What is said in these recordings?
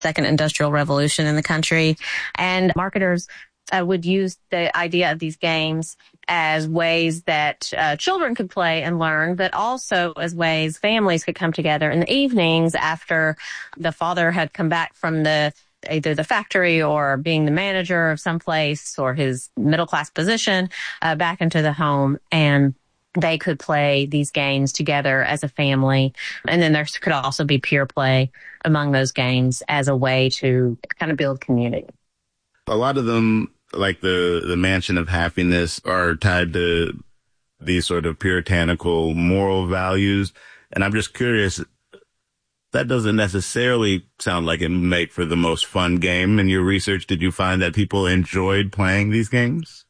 second industrial revolution in the country. And marketers would use the idea of these games as ways that children could play and learn, but also as ways families could come together in the evenings after the father had come back from either the factory or being the manager of some place or his middle class position back into the home, and they could play these games together as a family. And then there could also be peer play among those games as a way to kind of build community. A lot of them, like the Mansion of Happiness, are tied to these sort of puritanical moral values. And I'm just curious, that doesn't necessarily sound like it made for the most fun game. In your research, did you find that people enjoyed playing these games?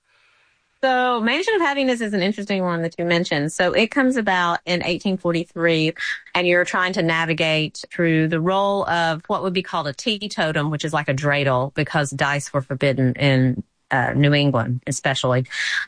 So Mansion of Happiness is an interesting one that you mentioned. So it comes about in 1843, and you're trying to navigate through the role of what would be called a teetotum, which is like a dreidel, because dice were forbidden in New England, especially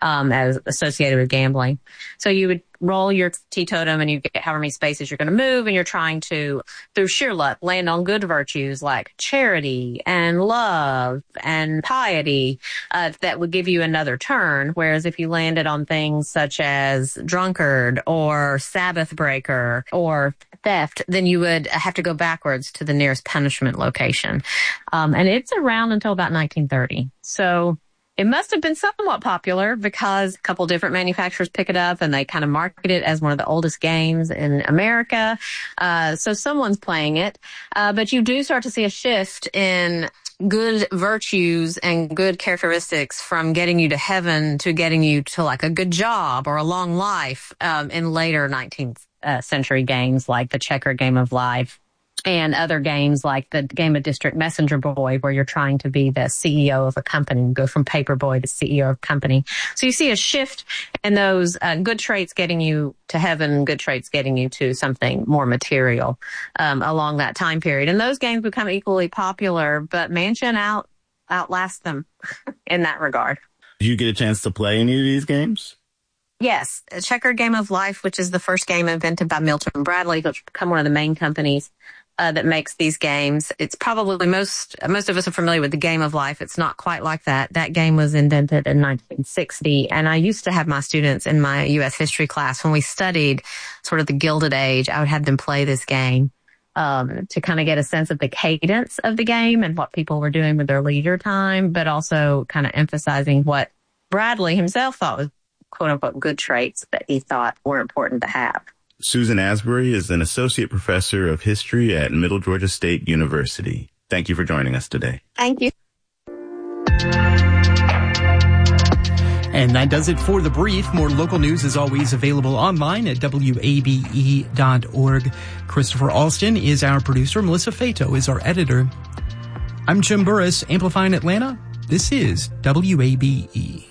as associated with gambling. So you would roll your teetotum and you get however many spaces you're going to move, and you're trying to, through sheer luck, land on good virtues like charity and love and piety that would give you another turn. Whereas if you landed on things such as drunkard or Sabbath breaker or theft, then you would have to go backwards to the nearest punishment location. And it's around until about 1930. So it must have been somewhat popular because a couple different manufacturers pick it up and they kind of market it as one of the oldest games in America. So someone's playing it. But you do start to see a shift in good virtues and good characteristics from getting you to heaven to getting you to like a good job or a long life in later 19th century games like the checker game of life. And other games like the game of District Messenger Boy, where you're trying to be the CEO of a company, go from paper boy to CEO of a company. So you see a shift in those good traits getting you to heaven, good traits getting you to something more material along that time period. And those games become equally popular, but Mansion outlasts them in that regard. Did you get a chance to play any of these games? Yes. A Checker Game of Life, which is the first game invented by Milton Bradley, which has become one of the main companies that makes these games. It's probably most of us are familiar with the Game of Life. It's not quite like that. That game was invented in 1960. And I used to have my students in my U.S. history class, when we studied sort of the Gilded Age, I would have them play this game to kind of get a sense of the cadence of the game and what people were doing with their leisure time, but also kind of emphasizing what Bradley himself thought was quote unquote good traits that he thought were important to have. Susan Asbury is an associate professor of history at Middle Georgia State University. Thank you for joining us today. Thank you. And that does it for The Brief. More local news is always available online at wabe.org. Christopher Alston is our producer. Melissa Fato is our editor. I'm Jim Burris, amplifying Atlanta. This is WABE.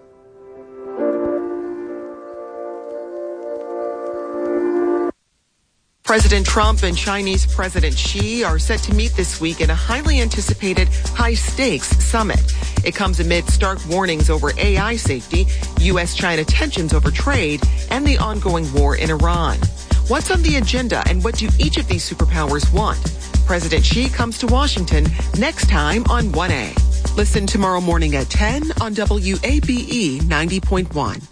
President Trump and Chinese President Xi are set to meet this week in a highly anticipated high-stakes summit. It comes amid stark warnings over AI safety, U.S.-China tensions over trade, and the ongoing war in Iran. What's on the agenda, and what do each of these superpowers want? President Xi comes to Washington next time on 1A. Listen tomorrow morning at 10 on WABE 90.1.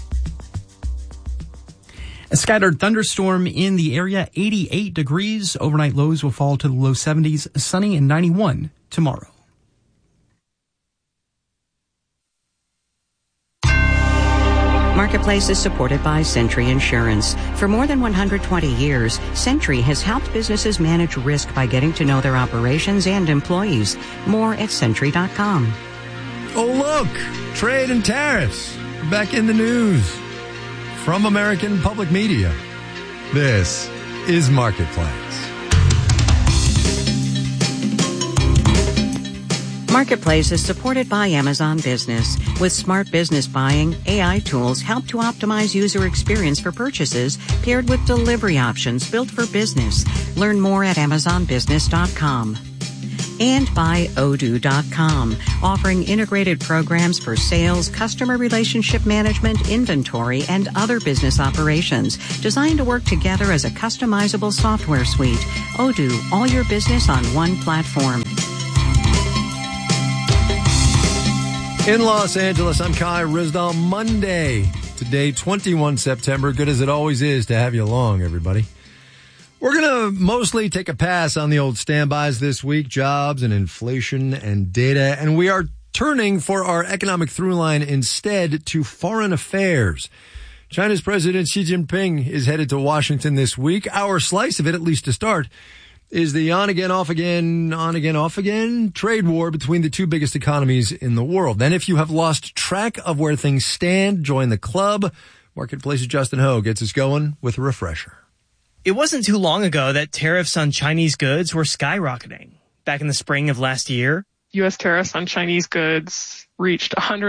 A scattered thunderstorm in the area, 88 degrees. Overnight lows will fall to the low 70s, sunny and 91 tomorrow. Marketplace is supported by Century Insurance. For more than 120 years, Century has helped businesses manage risk by getting to know their operations and employees. More at Century.com. Oh, look! Trade and tariffs are back in the news. From American Public Media, this is Marketplace. Marketplace is supported by Amazon Business. With smart business buying, AI tools help to optimize user experience for purchases, paired with delivery options built for business. Learn more at AmazonBusiness.com. And by Odoo.com, offering integrated programs for sales, customer relationship management, inventory, and other business operations, designed to work together as a customizable software suite. Odoo, all your business on one platform. In Los Angeles, I'm Kai Ryssdal. Monday, today, 21 September. Good as it always is to have you along, everybody. We're going to mostly take a pass on the old standbys this week, jobs and inflation and data, and we are turning for our economic through line instead to foreign affairs. China's President Xi Jinping is headed to Washington this week. Our slice of it, at least to start, is the on-again, off-again, on-again, off-again trade war between the two biggest economies in the world. Then if you have lost track of where things stand, join the club. Marketplace's Justin Ho gets us going with a refresher. It wasn't too long ago that tariffs on Chinese goods were skyrocketing. Back in the spring of last year, U.S. tariffs on Chinese goods reached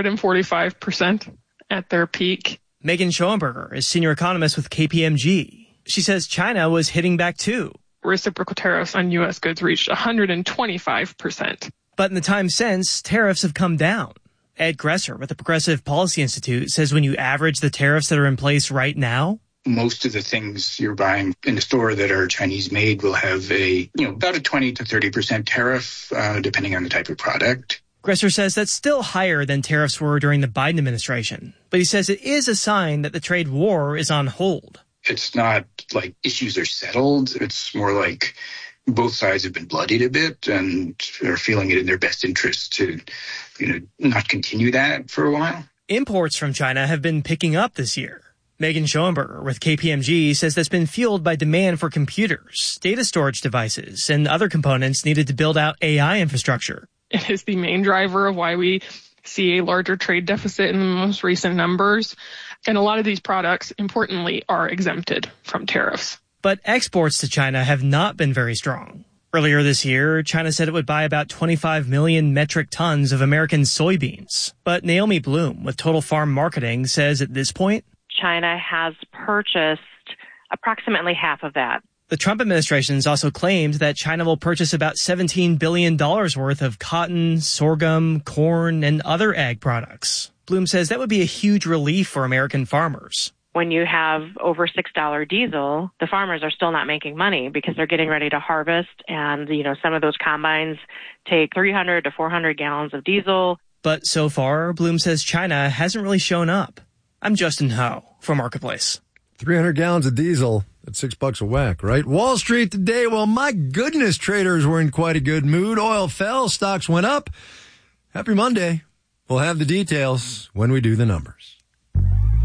145% at their peak. Megan Schoenberger is senior economist with KPMG. She says China was hitting back too. Reciprocal tariffs on U.S. goods reached 125%. But in the time since, tariffs have come down. Ed Gresser with the Progressive Policy Institute says when you average the tariffs that are in place right now, most of the things you're buying in the store that are Chinese made will have about a 20 to 30% tariff, depending on the type of product. Gresser says that's still higher than tariffs were during the Biden administration. But he says it is a sign that the trade war is on hold. It's not like issues are settled. It's more like both sides have been bloodied a bit and are feeling it in their best interest to, not continue that for a while. Imports from China have been picking up this year. Megan Schoenberger with KPMG says that's been fueled by demand for computers, data storage devices, and other components needed to build out AI infrastructure. It is the main driver of why we see a larger trade deficit in the most recent numbers. And a lot of these products, importantly, are exempted from tariffs. But exports to China have not been very strong. Earlier this year, China said it would buy about 25 million metric tons of American soybeans. But Naomi Bloom with Total Farm Marketing says at this point, China has purchased approximately half of that. The Trump administration has also claimed that China will purchase about $17 billion worth of cotton, sorghum, corn, and other ag products. Bloom says that would be a huge relief for American farmers. When you have over $6 diesel, the farmers are still not making money because they're getting ready to harvest. And, some of those combines take 300 to 400 gallons of diesel. But so far, Bloom says China hasn't really shown up. I'm Justin Ho for Marketplace. 300 gallons of diesel at $6 a whack, right? Wall Street today, well, my goodness, traders were in quite a good mood. Oil fell, stocks went up. Happy Monday. We'll have the details when we do the numbers.